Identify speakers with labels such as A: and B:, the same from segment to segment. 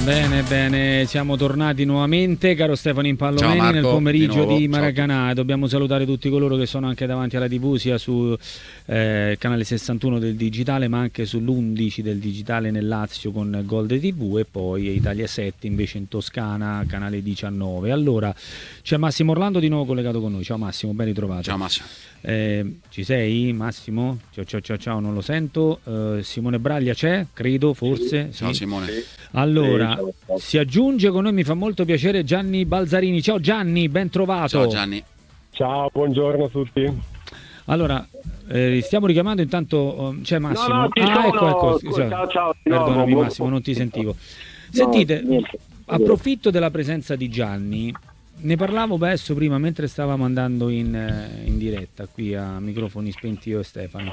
A: Bene, bene, siamo tornati nuovamente, caro Stefano Impalloneni,
B: Marco,
A: nel pomeriggio
B: di
A: di Maracanã. Dobbiamo salutare tutti coloro che sono anche davanti alla TV, sia su canale 61 del digitale, ma anche sull'11 del digitale nel Lazio con Gold TV, e poi Italia 7 invece in Toscana, canale 19. Allora, c'è Massimo Orlando di nuovo collegato con noi. Ciao Massimo, ben ritrovato.
B: Ciao Massimo.
A: Ci sei Massimo? Ciao, non lo sento. Simone Braglia c'è? Credo, forse.
B: Ciao
A: sì.
B: Simone.
A: Allora, si aggiunge con noi, mi fa molto piacere, Gianni Balzarini. Ciao Gianni, ben trovato.
B: Ciao Gianni.
C: Ciao, buongiorno a tutti.
A: Allora, stiamo richiamando intanto, c'è Massimo.
C: No, ci sono.
A: Ecco.
C: Ciao.
A: Perdonami Massimo, non ti sentivo. Sentite, approfitto della presenza di Gianni. Ne parlavo adesso prima mentre stavamo andando in diretta qui a microfoni spenti io e Stefano.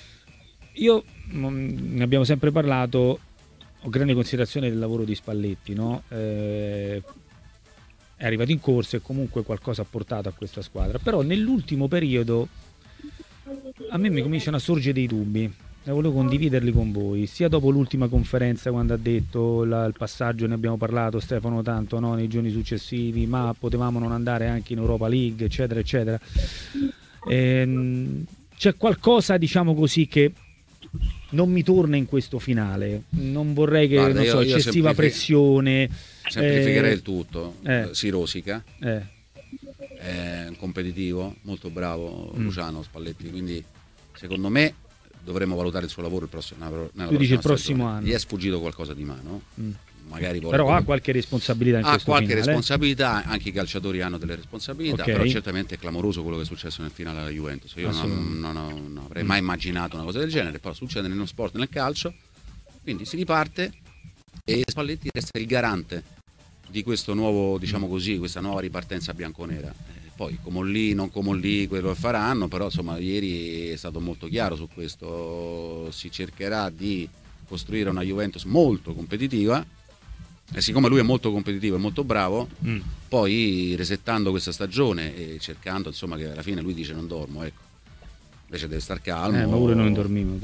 A: Ne abbiamo sempre parlato, ho grande considerazione del lavoro di Spalletti, no? È arrivato in corsa e comunque qualcosa ha portato a questa squadra, però nell'ultimo periodo a me mi cominciano a sorgere dei dubbi e volevo condividerli con voi, sia dopo l'ultima conferenza quando ha detto il passaggio, ne abbiamo parlato Stefano tanto, no? Nei giorni successivi, ma potevamo non andare anche in Europa League, eccetera eccetera. C'è qualcosa, diciamo così, che non mi torna in questo finale, non vorrei che eccessiva pressione.
B: Semplificherei il tutto. Si rosica, è competitivo, molto bravo Luciano Spalletti, quindi secondo me dovremmo valutare il suo lavoro
A: tu dici il prossimo anno.
B: Gli è sfuggito qualcosa di mano, magari
A: però ha qualche responsabilità in questo finale.
B: Responsabilità, anche i calciatori hanno delle responsabilità, però certamente è clamoroso quello che è successo nel finale alla Juventus. Io non avrei mai immaginato una cosa del genere, però succede nello sport, nel calcio, quindi si riparte e Spalletti resta il garante di questo nuovo, diciamo così, questa nuova ripartenza bianconera. Poi non come lì quello che faranno, però insomma ieri è stato molto chiaro su questo. Si cercherà di costruire una Juventus molto competitiva, e siccome lui è molto competitivo e molto bravo, poi resettando questa stagione e cercando, insomma, che alla fine lui dice non dormo, ecco, invece deve star calmo.
A: Ma pure noi dormiamo.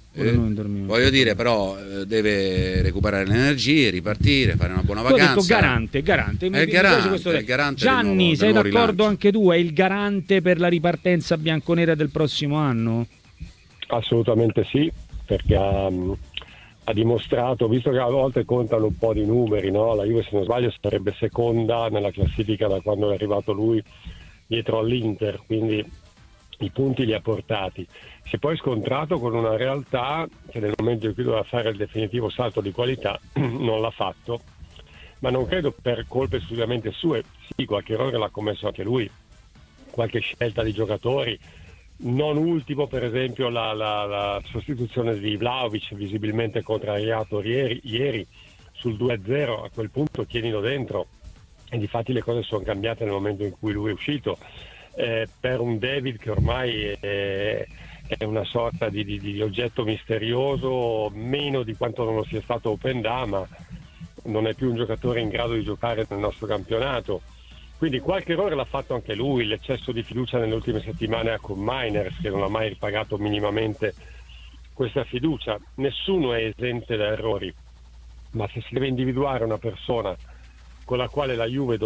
B: Voglio dire, però deve recuperare le energie, ripartire, fare una buona vacanza.
A: Ho detto garante.
B: È il garante
A: Gianni, sei
B: del nuovo
A: d'accordo
B: rilancio.
A: anche tu? È il garante per la ripartenza bianconera del prossimo anno?
C: Assolutamente sì, perché ha dimostrato, visto che a volte contano un po' di numeri, no? La Juve, se non sbaglio, sarebbe seconda nella classifica da quando è arrivato lui dietro all'Inter, quindi i punti li ha portati. Si è poi scontrato con una realtà che nel momento in cui doveva fare il definitivo salto di qualità non l'ha fatto, ma non credo per colpe esclusivamente sue. Sì, qualche errore l'ha commesso anche lui, qualche scelta di giocatori, non ultimo per esempio la sostituzione di Vlahovic, visibilmente contrariato ieri sul 2-0. A quel punto tienilo dentro, e difatti le cose sono cambiate nel momento in cui lui è uscito. Per un David che ormai è una sorta di oggetto misterioso, meno di quanto non lo sia stato Openda, non è più un giocatore in grado di giocare nel nostro campionato, quindi qualche errore l'ha fatto anche lui. L'eccesso di fiducia nelle ultime settimane con Miners, che non ha mai ripagato minimamente questa fiducia. Nessuno è esente da errori, ma se si deve individuare una persona con la quale la Juve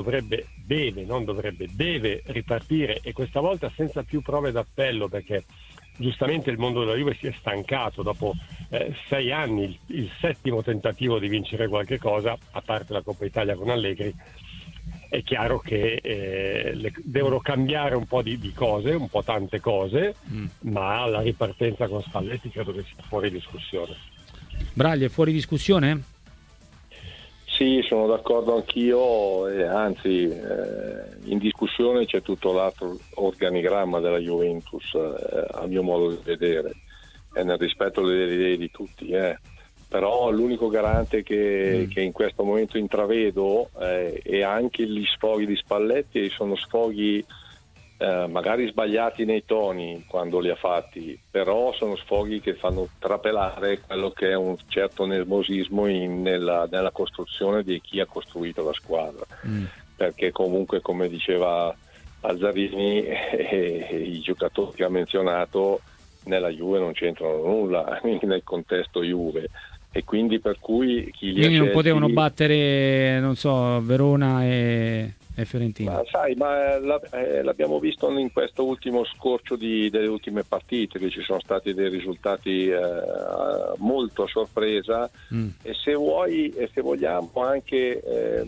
C: deve ripartire, e questa volta senza più prove d'appello, perché giustamente il mondo della Juve si è stancato dopo 6 anni, il 7° tentativo di vincere qualche cosa, a parte la Coppa Italia con Allegri. È chiaro che devono cambiare un po' di cose, un po' tante cose, ma la ripartenza con Spalletti credo che sia fuori discussione.
A: Braglia, è fuori discussione?
D: Sì, sono d'accordo anch'io, e anzi in discussione c'è tutto l'altro organigramma della Juventus, a mio modo di vedere, e nel rispetto delle idee di tutti. Però l'unico garante che in questo momento intravedo è anche gli sfoghi di Spalletti, e sono sfoghi magari sbagliati nei toni quando li ha fatti, però sono sfoghi che fanno trapelare quello che è un certo nervosismo nella costruzione di chi ha costruito la squadra, perché comunque, come diceva Balzarini, i giocatori che ha menzionato nella Juve non c'entrano nulla nel contesto Juve, e quindi per cui chi li
A: quindi non
D: scelti...
A: potevano battere, non so, Verona e Fiorentina.
D: Ma sai, l'abbiamo visto in questo ultimo scorcio delle ultime partite, che ci sono stati dei risultati molto a sorpresa, e se vogliamo anche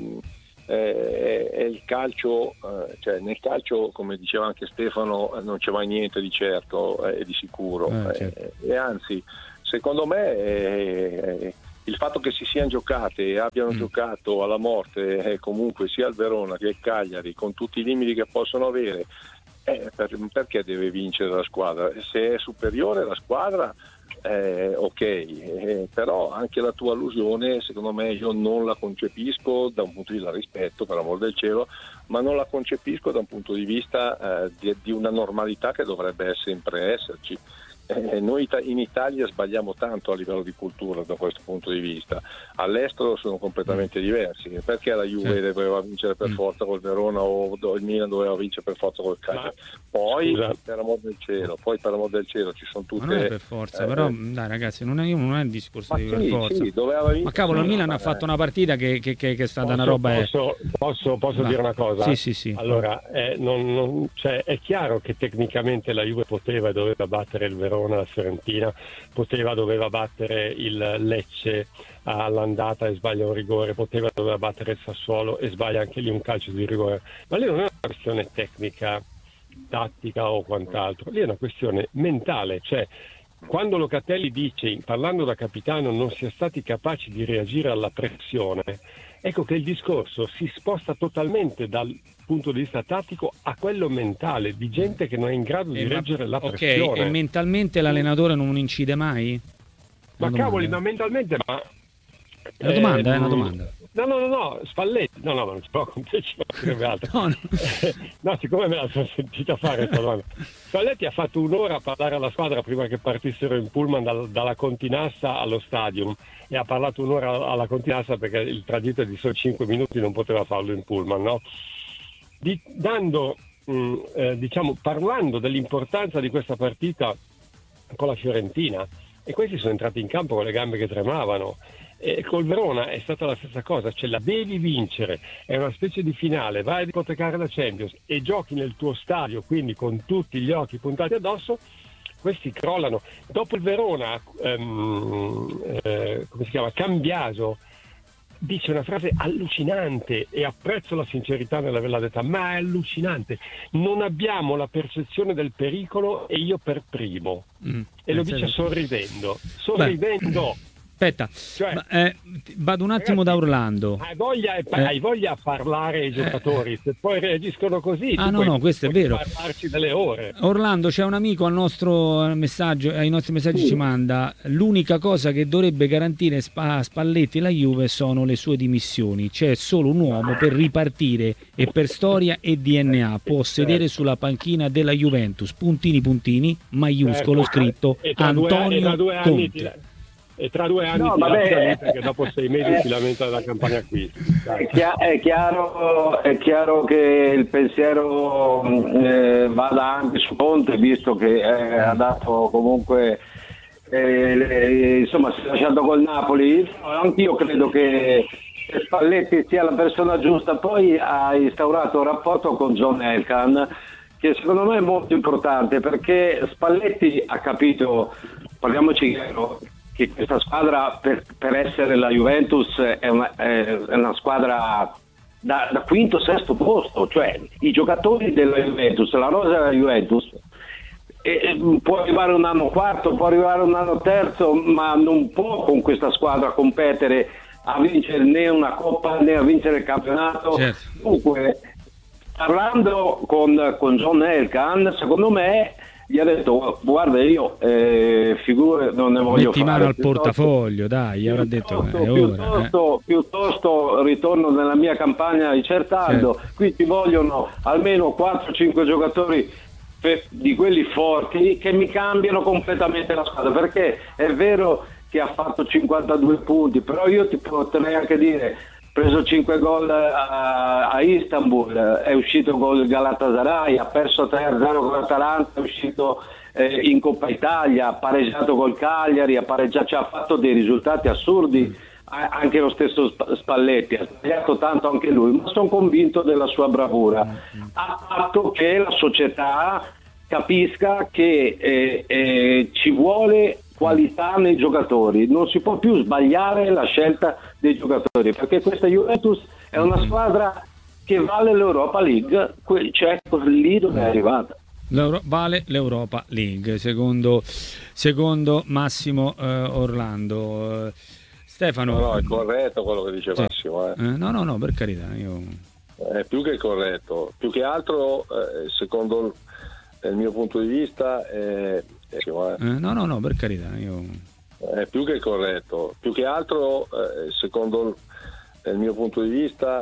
D: è il calcio, cioè nel calcio, come diceva anche Stefano, non c'è mai niente di certo e di sicuro, certo. E anzi secondo me il fatto che si siano giocate e abbiano giocato alla morte comunque sia il Verona che il Cagliari, con tutti i limiti che possono avere, perché deve vincere la squadra? Se è superiore la squadra, ok, però anche la tua allusione secondo me io non la concepisco da un punto di vista, rispetto per amor del cielo, ma non la concepisco da un punto di vista di una normalità che dovrebbe sempre esserci. Noi in Italia sbagliamo tanto a livello di cultura da questo punto di vista, all'estero sono completamente diversi. Perché la Juve doveva vincere per forza col Verona o il Milan doveva vincere per forza col Cagliari? Poi per amor del cielo ci sono tutte,
A: ma non è per forza, però dai ragazzi, non è il discorso di per forza,
D: sì,
A: ma cavolo, il Milan ha fatto una partita che è stata una roba.
C: Posso dire una cosa?
A: Sì.
C: Allora cioè, è chiaro che tecnicamente la Juve poteva e doveva battere il Verona, la Fiorentina, doveva battere il Lecce all'andata e sbaglia un rigore, doveva battere il Sassuolo e sbaglia anche lì un calcio di rigore, ma lì non è una questione tecnica, tattica o quant'altro, lì è una questione mentale. Cioè, quando Locatelli dice, parlando da capitano, non si è stati capaci di reagire alla pressione, ecco che il discorso si sposta totalmente dal punto di vista tattico a quello mentale, di gente che non è in grado di reggere la pressione.
A: Ok, e mentalmente l'allenatore non incide mai?
C: Ma cavoli, ma mentalmente...
A: È una domanda.
C: No, Spalletti, no, ma non si può no, siccome me la sono sentita fare questa domanda. Spalletti ha fatto un'ora a parlare alla squadra prima che partissero in pullman dalla Continassa allo stadium, e ha parlato un'ora alla Continassa perché il tragitto è di solo 5 minuti, non poteva farlo in pullman, no? Parlando dell'importanza di questa partita con la Fiorentina, e questi sono entrati in campo con le gambe che tremavano. E col Verona è stata la stessa cosa, cioè la devi vincere, è una specie di finale, vai ad ipotecare la Champions e giochi nel tuo stadio, quindi con tutti gli occhi puntati addosso, questi crollano. Dopo il Verona, come si chiama, Cambiaso dice una frase allucinante, e apprezzo la sincerità nell'averla detta, ma è allucinante: non abbiamo la percezione del pericolo e io per primo. E lo dice sorridendo.
A: Aspetta, vado un attimo da Orlando.
C: Hai voglia a parlare ai giocatori, se poi reagiscono così.
A: No, questo è vero.
C: Parlarci delle ore.
A: Orlando, c'è un amico ai nostri messaggi ci manda: l'unica cosa che dovrebbe garantire a Spalletti e la Juve sono le sue dimissioni. C'è solo un uomo per ripartire e per storia e DNA può sedere sulla panchina della Juventus. Puntini, maiuscolo scritto Antonio Conte.
C: E tra 2 anni perché dopo 6 mesi si lamenta della campagna acquisti.
E: È chiaro che il pensiero vada anche su Conte, visto che ha dato comunque insomma, si è lasciato col Napoli. Anch'io credo che Spalletti sia la persona giusta. Poi ha instaurato un rapporto con John Elkann che secondo me è molto importante, perché Spalletti ha capito, parliamoci chiaro, che questa squadra per essere la Juventus è una squadra da quinto, sesto posto, cioè i giocatori della Juventus, la rosa della Juventus può arrivare un anno quarto, può arrivare un anno terzo, ma non può con questa squadra competere a vincere né una coppa né a vincere il campionato. Certo. Dunque, parlando con John Elkann, secondo me gli ha detto: guarda, io figure non ne voglio
A: metti
E: fare,
A: mano al portafoglio, dai, gli avrà detto
E: piuttosto ritorno nella mia campagna di Certando. Certo. Qui ci vogliono almeno 4-5 giocatori di quelli forti che mi cambiano completamente la squadra, perché è vero che ha fatto 52 punti, però io ti potrei anche dire: preso 5 gol a Istanbul, è uscito col Galatasaray, ha perso 3-0 con l'Atalanta, è uscito in Coppa Italia, ha pareggiato col Cagliari, cioè, ha fatto dei risultati assurdi, anche lo stesso Spalletti, ha sbagliato tanto anche lui, ma sono convinto della sua bravura. Ha fatto che la società capisca che ci vuole qualità nei giocatori, non si può più sbagliare la scelta dei giocatori, perché questa Juventus è una squadra che vale l'Europa League, cioè lì dove è arrivata.
A: Vale l'Europa League, secondo Massimo Orlando. Stefano.
D: No, è corretto quello che dice Massimo.
A: No, per carità.
D: È più che corretto. Più che altro, secondo il mio punto di vista,
A: no, per carità.
D: È più che corretto. Più che altro, secondo il mio punto di vista,